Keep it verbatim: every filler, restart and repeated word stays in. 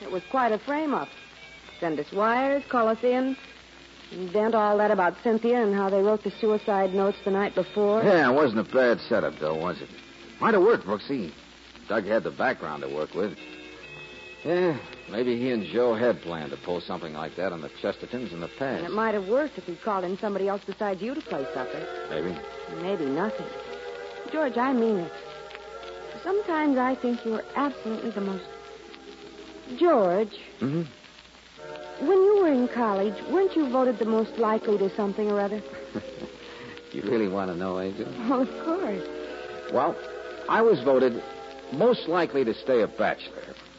It was quite a frame-up. Send us wires, call us in, invent all that about Cynthia and how they wrote the suicide notes the night before. Yeah, it wasn't a bad setup, though, was it? Might have worked, Brooksy. Doug had the background to work with. Yeah, maybe he and Joe had planned to pull something like that on the Chestertons in the past. And it might have worked if he'd called in somebody else besides you to play supper. Maybe. Maybe nothing. George, I mean it. Sometimes I think you're absolutely the most... George. Mm-hmm. When you were in college, weren't you voted the most likely to something or other? You really want to know, Angel? Oh, of course. Well, I was voted most likely to stay a bachelor.